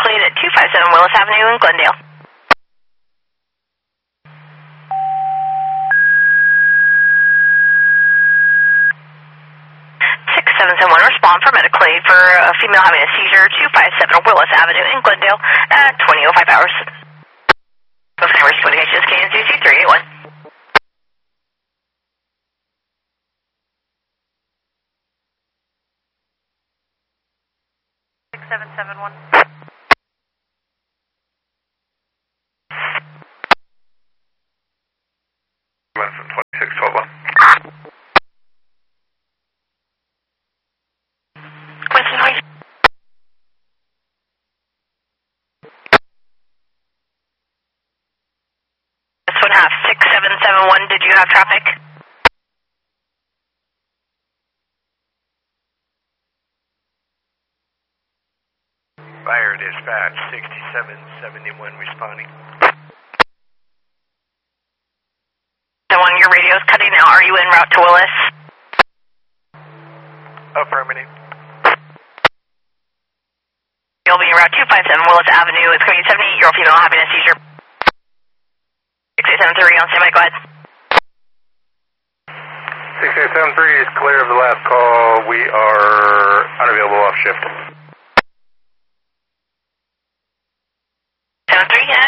Cleared at 257 Willis Avenue in Glendale. 6771, respond for medical aid for a female having a seizure, 257 Willis Avenue in Glendale at 20:05 hours. Both numbers, communications, KNZC 381. From 2612. This one half 6771. Did you have traffic? Fire dispatch 6771 responding. Someone, your radio's cutting out. Are you en route to Willis? Affirmative. You'll be en route 257 Willis Avenue. It's going to be 78-year-old female having a seizure. 6873 on standby. Go ahead. 6873 is clear of the last call. We are unavailable off shift. 73,